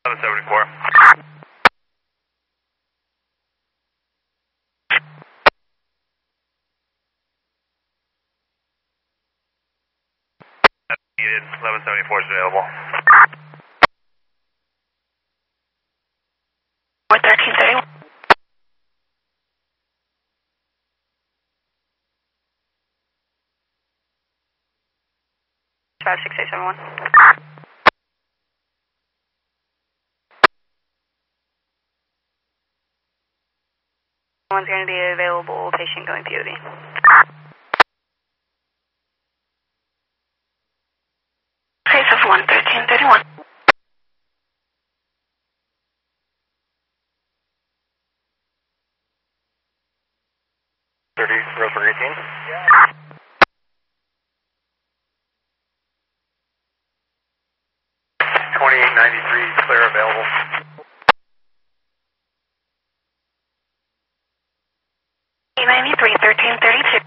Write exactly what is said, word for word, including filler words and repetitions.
eleven seventy-four. Needed, eleven seventy-four is available. What, thirteen thirty-one? five six eight seven one. One's going to be available, patient going P O D. Face of one, thirteen thirty-one. thirty, row for eighteen. twenty-eight ninety-three, clear available. eight ninety-three, thirteen thirty-two.